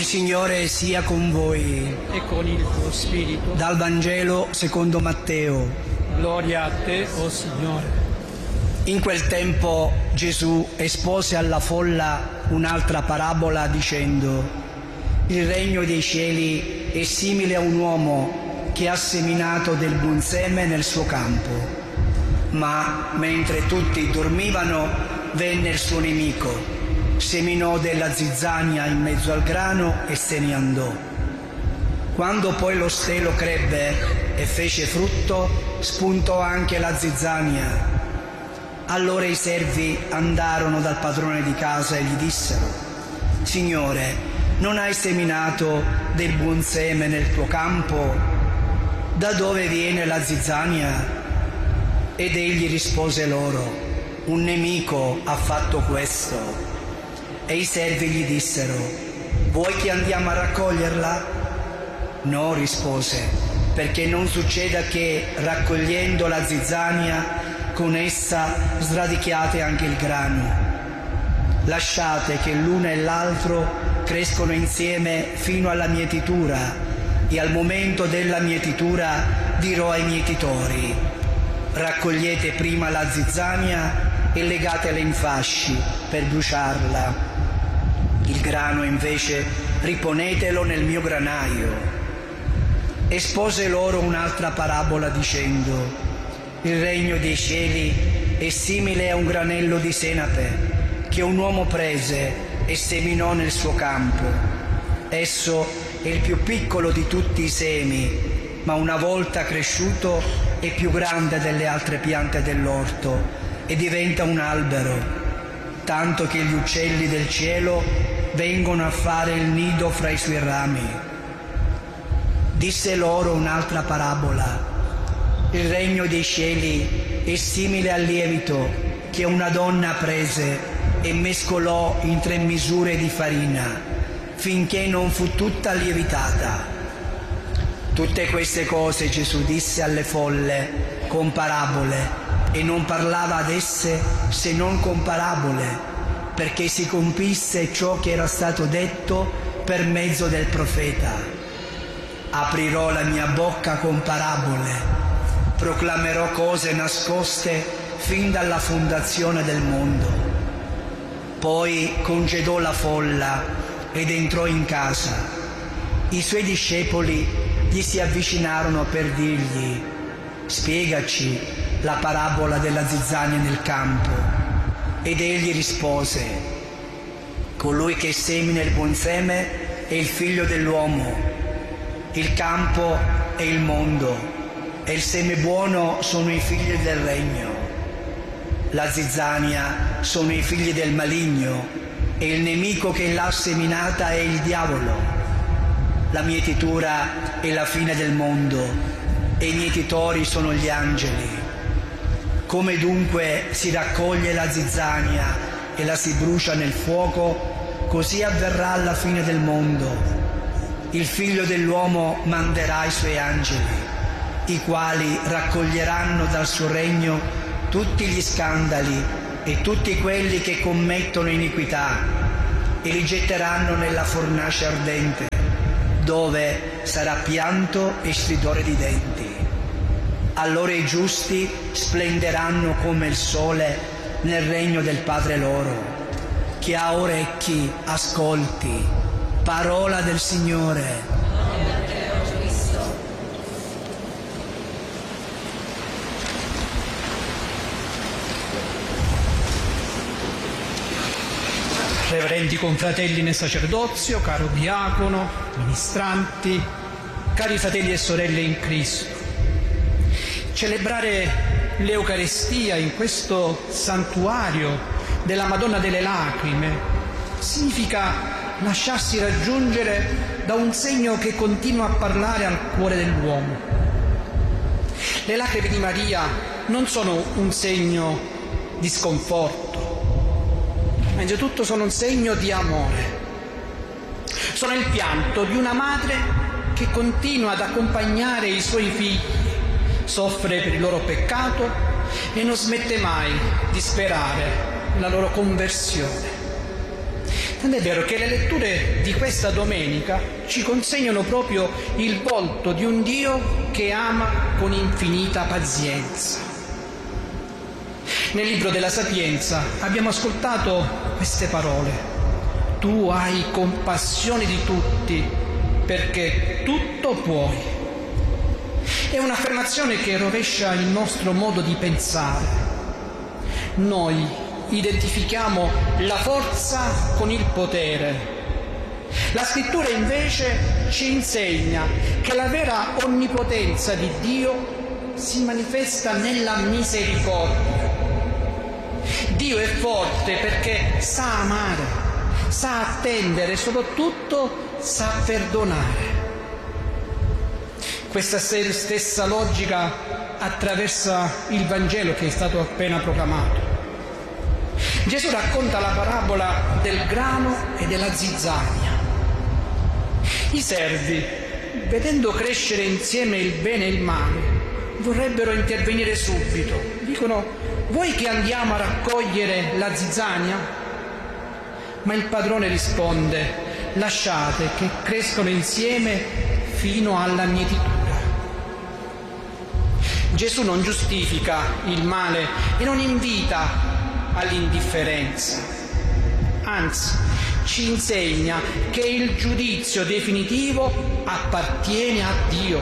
Signore sia con voi. E con il tuo spirito. Dal Vangelo secondo Matteo. Gloria a te, o Signore. In quel tempo Gesù espose alla folla un'altra parabola dicendo: il regno dei cieli è simile a un uomo che ha seminato del buon seme nel suo campo. Ma mentre tutti dormivano, venne il suo nemico, seminò della zizzania in mezzo al grano e se ne andò. Quando poi lo stelo crebbe e fece frutto, spuntò anche la zizzania. Allora i servi andarono dal padrone di casa e gli dissero: Signore, non hai seminato del buon seme nel tuo campo? Da dove viene la zizzania? Ed egli rispose loro: un nemico ha fatto questo. E i servi gli dissero: vuoi che andiamo a raccoglierla? No, rispose, perché non succeda che, raccogliendo la zizzania, con essa sradichiate anche il grano. Lasciate che l'una e l'altro crescono insieme fino alla mietitura, e al momento della mietitura dirò ai mietitori: raccogliete prima la zizzania e legatela in fasci per bruciarla. Il grano invece riponetelo nel mio granaio. Espose loro un'altra parabola dicendo: il regno dei cieli è simile a un granello di senape che un uomo prese e seminò nel suo campo. Esso è il più piccolo di tutti i semi, ma una volta cresciuto è più grande delle altre piante dell'orto e diventa un albero, tanto che gli uccelli del cielo vengono a fare il nido fra i suoi rami. Disse loro un'altra parabola: il regno dei cieli è simile al lievito che una donna prese e mescolò in 3 misure di farina, finché non fu tutta lievitata. Tutte queste cose Gesù disse alle folle con parabole, e non parlava ad esse se non con parabole, perché si compisse ciò che era stato detto per mezzo del profeta: aprirò la mia bocca con parabole, proclamerò cose nascoste fin dalla fondazione del mondo. Poi congedò la folla ed entrò in casa. I suoi discepoli gli si avvicinarono per dirgli: spiegaci la parabola della zizzania nel campo. Ed egli rispose: colui che semina il buon seme è il figlio dell'uomo. Il campo è il mondo, e il seme buono sono i figli del regno. La zizzania sono i figli del maligno, e il nemico che l'ha seminata è il diavolo. La mietitura è la fine del mondo, e i mietitori sono gli angeli. Come dunque si raccoglie la zizzania e la si brucia nel fuoco, così avverrà alla fine del mondo. Il figlio dell'uomo manderà i suoi angeli, i quali raccoglieranno dal suo regno tutti gli scandali e tutti quelli che commettono iniquità, e li getteranno nella fornace ardente, dove sarà pianto e stridore di denti. Allora i giusti splenderanno come il sole nel regno del Padre loro. Chi ha orecchi ascolti. Parola del Signore. Reverendi confratelli nel sacerdozio, caro diacono, ministranti, cari fratelli e sorelle in Cristo, celebrare l'Eucarestia in questo santuario della Madonna delle Lacrime significa lasciarsi raggiungere da un segno che continua a parlare al cuore dell'uomo. Le lacrime di Maria non sono un segno di sconforto, ma innanzitutto sono un segno di amore. Sono il pianto di una madre che continua ad accompagnare i suoi figli, soffre per il loro peccato e non smette mai di sperare nella loro conversione. Tant'è vero che le letture di questa domenica ci consegnano proprio il volto di un Dio che ama con infinita pazienza. Nel libro della Sapienza abbiamo ascoltato queste parole: tu hai compassione di tutti perché tutto puoi. È un'affermazione che rovescia il nostro modo di pensare. Noi identifichiamo la forza con il potere. La Scrittura invece ci insegna che la vera onnipotenza di Dio si manifesta nella misericordia. Dio è forte perché sa amare, sa attendere e soprattutto sa perdonare. Questa stessa logica attraversa il Vangelo che è stato appena proclamato. Gesù racconta la parabola del grano e della zizzania. I servi, vedendo crescere insieme il bene e il male, vorrebbero intervenire subito. Dicono: vuoi che andiamo a raccogliere la zizzania? Ma il padrone risponde: lasciate che crescono insieme fino alla mietitura. Gesù non giustifica il male e non invita all'indifferenza, anzi ci insegna che il giudizio definitivo appartiene a Dio.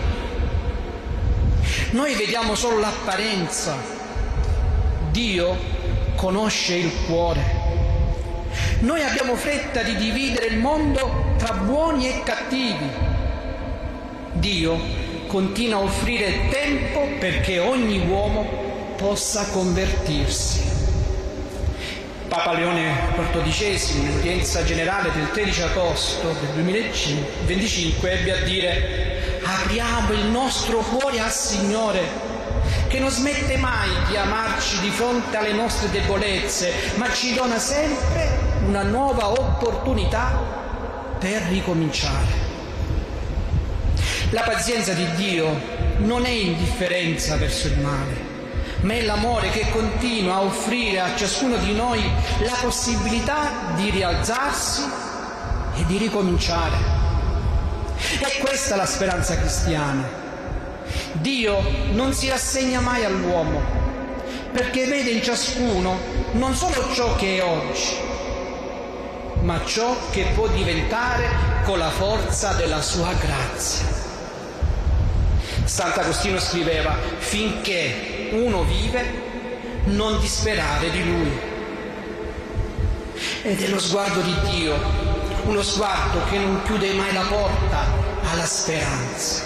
Noi vediamo solo l'apparenza, Dio conosce il cuore. Noi abbiamo fretta di dividere il mondo tra buoni e cattivi. Dio continua a offrire tempo perché ogni uomo possa convertirsi. Papa Leone XIV, in udienza generale del 13 agosto del 2025, ebbe a dire: apriamo il nostro cuore al Signore, che non smette mai di amarci di fronte alle nostre debolezze, ma ci dona sempre una nuova opportunità per ricominciare. La pazienza di Dio non è indifferenza verso il male, ma è l'amore che continua a offrire a ciascuno di noi la possibilità di rialzarsi e di ricominciare. È questa la speranza cristiana. Dio non si rassegna mai all'uomo, perché vede in ciascuno non solo ciò che è oggi, ma ciò che può diventare con la forza della sua grazia. Sant'Agostino scriveva: finché uno vive, non disperare di lui. Ed è lo sguardo di Dio, uno sguardo che non chiude mai la porta alla speranza.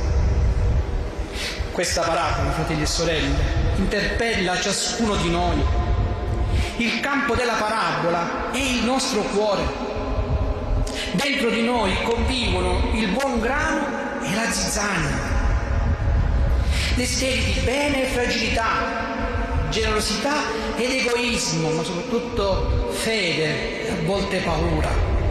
Questa parabola, fratelli e sorelle, interpella ciascuno di noi. Il campo della parabola è il nostro cuore. Dentro di noi convivono il buon grano e la zizzania, desideri di bene e fragilità, generosità ed egoismo, ma soprattutto fede e a volte paura.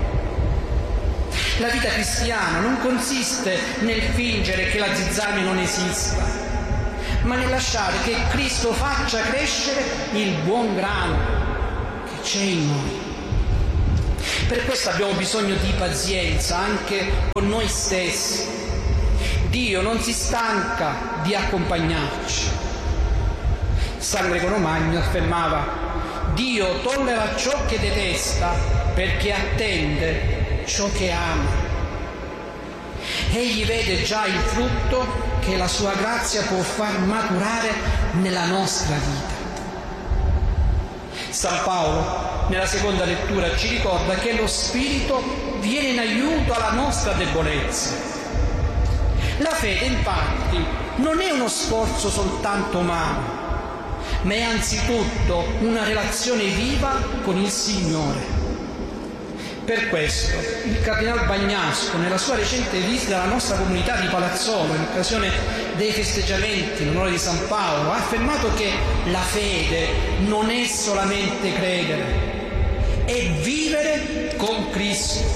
La vita cristiana non consiste nel fingere che la zizzania non esista, ma nel lasciare che Cristo faccia crescere il buon grano che c'è in noi. Per questo abbiamo bisogno di pazienza anche con noi stessi. Dio non si stanca di accompagnarci. San Gregorio Magno affermava: Dio tollera ciò che detesta perché attende ciò che ama. Egli vede già il frutto che la sua grazia può far maturare nella nostra vita. San Paolo, nella seconda lettura, ci ricorda che lo Spirito viene in aiuto alla nostra debolezza. La fede, infatti, non è uno sforzo soltanto umano, ma è anzitutto una relazione viva con il Signore. Per questo il Cardinal Bagnasco, nella sua recente visita alla nostra comunità di Palazzolo, in occasione dei festeggiamenti in onore di San Paolo, ha affermato che la fede non è solamente credere, è vivere con Cristo.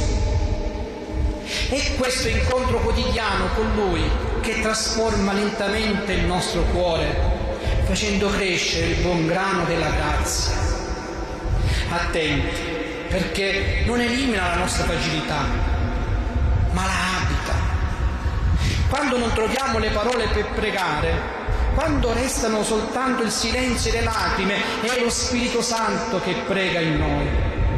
È questo incontro quotidiano con Lui che trasforma lentamente il nostro cuore, facendo crescere il buon grano della grazia. Attenti, perché non elimina la nostra fragilità, ma la abita. Quando non troviamo le parole per pregare, quando restano soltanto il silenzio e le lacrime, è lo Spirito Santo che prega in noi.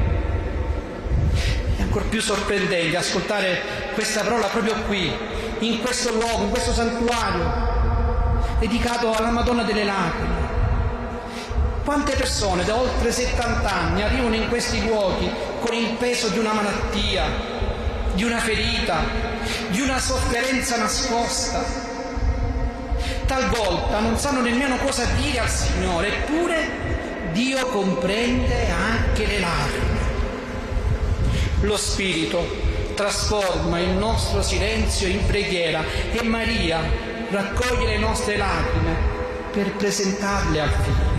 È ancora più sorprendente ascoltare questa parola proprio qui, in questo luogo, in questo santuario dedicato alla Madonna delle Lacrime. Quante persone da oltre 70 anni arrivano in questi luoghi con il peso di una malattia, di una ferita, di una sofferenza nascosta. Talvolta non sanno nemmeno cosa dire al Signore, eppure Dio comprende anche le lacrime. Lo Spirito trasforma il nostro silenzio in preghiera e Maria raccoglie le nostre lacrime per presentarle al Figlio.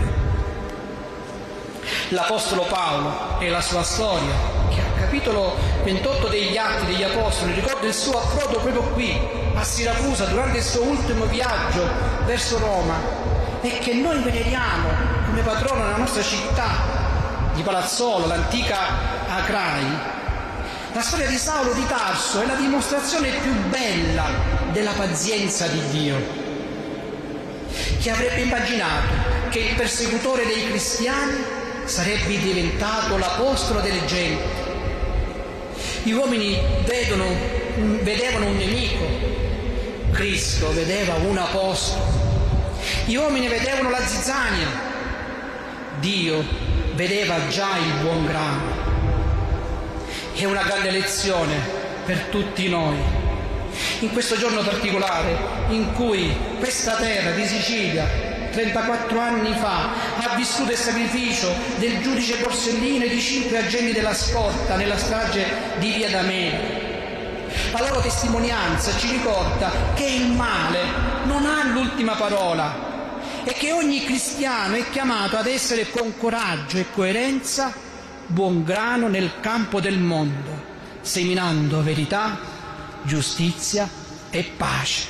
L'Apostolo Paolo e la sua storia, che al capitolo 28 degli Atti degli Apostoli ricorda il suo approdo proprio qui, a Siracusa, durante il suo ultimo viaggio verso Roma, e che noi veneriamo come patrono nella nostra città di Palazzolo, l'antica Acrai. La storia di Saulo di Tarso è la dimostrazione più bella della pazienza di Dio. Chi avrebbe immaginato che il persecutore dei cristiani sarebbe diventato l'apostolo delle genti? Gli uomini vedevano un nemico, Cristo vedeva un apostolo. Gli uomini vedevano la zizzania, Dio vedeva già il buon grano. È una grande lezione per tutti noi. In questo giorno particolare in cui questa terra di Sicilia 34 anni fa ha vissuto il sacrificio del giudice Borsellino e di 5 agenti della scorta nella strage di Via D'Amelio. La loro testimonianza ci ricorda che il male non ha l'ultima parola e che ogni cristiano è chiamato ad essere con coraggio e coerenza buon grano nel campo del mondo, seminando verità, giustizia e pace.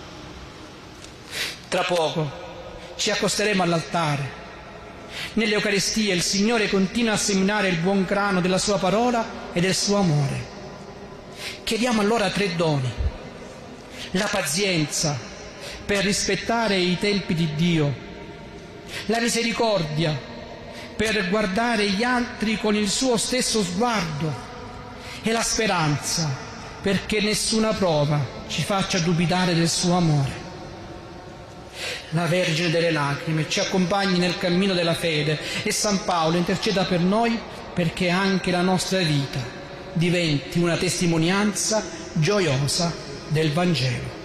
Tra poco ci accosteremo all'altare. Nelle Eucaristie il Signore continua a seminare il buon grano della sua parola e del suo amore. Chiediamo allora 3 doni: la pazienza per rispettare i tempi di Dio, la misericordia per guardare gli altri con il suo stesso sguardo e la speranza perché nessuna prova ci faccia dubitare del suo amore. La Vergine delle Lacrime ci accompagni nel cammino della fede e San Paolo interceda per noi perché anche la nostra vita diventi una testimonianza gioiosa del Vangelo.